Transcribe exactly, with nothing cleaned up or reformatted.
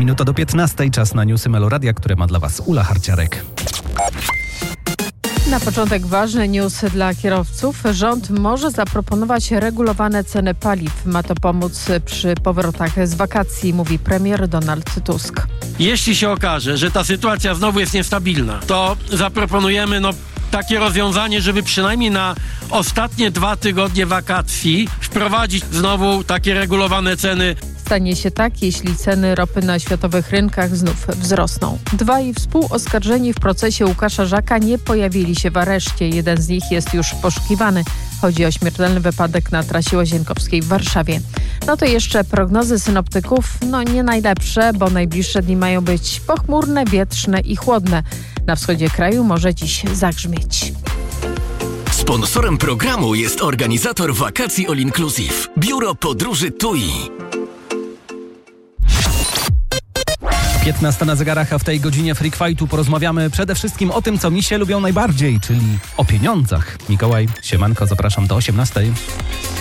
minuta do piętnastej. Czas na newsy Meloradia, które ma dla Was Ula Harciarek. Na początek ważny news dla kierowców. Rząd może zaproponować regulowane ceny paliw. Ma to pomóc przy powrotach z wakacji, mówi premier Donald Tusk. Jeśli się okaże, że ta sytuacja znowu jest niestabilna, to zaproponujemy no, takie rozwiązanie, żeby przynajmniej na ostatnie dwa tygodnie wakacji wprowadzić znowu takie regulowane ceny. Stanie się tak, jeśli ceny ropy na światowych rynkach znów wzrosną. Dwaj współoskarżeni w procesie Łukasza Żaka nie pojawili się w areszcie. Jeden z nich jest już poszukiwany. Chodzi o śmiertelny wypadek na trasie Łazienkowskiej w Warszawie. No to jeszcze prognozy synoptyków, no nie najlepsze, bo najbliższe dni mają być pochmurne, wietrzne i chłodne. Na wschodzie kraju może dziś zagrzmieć. Sponsorem programu jest organizator wakacji All Inclusive. Biuro Podróży T U I. piętnasta na zegarach, a w tej godzinie Freak Fightu porozmawiamy przede wszystkim o tym, co misie lubią najbardziej, czyli o pieniądzach. Mikołaj, siemanko, zapraszam do osiemnastej.